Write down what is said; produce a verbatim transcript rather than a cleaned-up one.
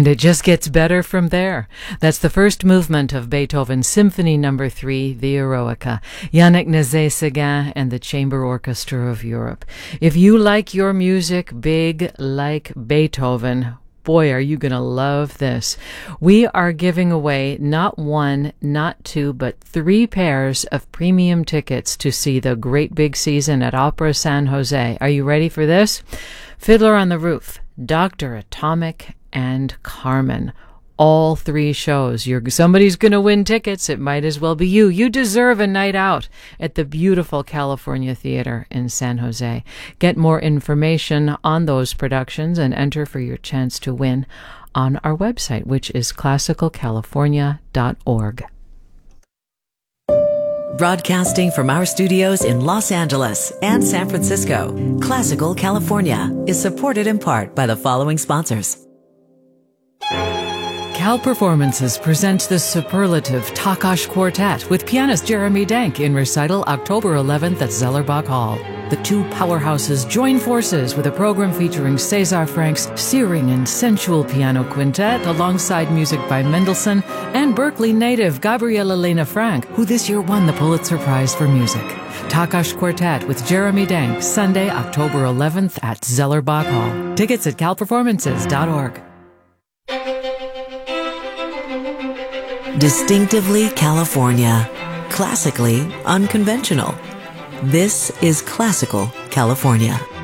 And it just gets better from there. That's the first movement of Beethoven's Symphony Number Three, the Eroica, Yannick Nézet-Séguin and the Chamber Orchestra of Europe. If you like your music big like Beethoven, boy, are you going to love this. We are giving away not one, not two, but three pairs of premium tickets to see the great big season at Opera San Jose. Are you ready for this? Fiddler on the Roof, Doctor Atomic, and Carmen. All three shows. You're, somebody's going to win tickets. It might as well be you. You deserve a night out at the beautiful California Theater in San Jose. Get more information on those productions and enter for your chance to win on our website, which is classical california dot org. Broadcasting from our studios in Los Angeles and San Francisco, Classical California is supported in part by the following sponsors. Cal Performances presents the superlative Takash Quartet with pianist Jeremy Denk in recital October eleventh at Zellerbach Hall. The two powerhouses join forces with a program featuring Cesar Frank's searing and sensual piano quintet alongside music by Mendelssohn and Berkeley native Gabriela Lena Frank, who this year won the Pulitzer Prize for Music. Takash Quartet with Jeremy Denk, Sunday, October eleventh at Zellerbach Hall. Tickets at cal performances dot org. Distinctively California, classically unconventional. This is Classical California.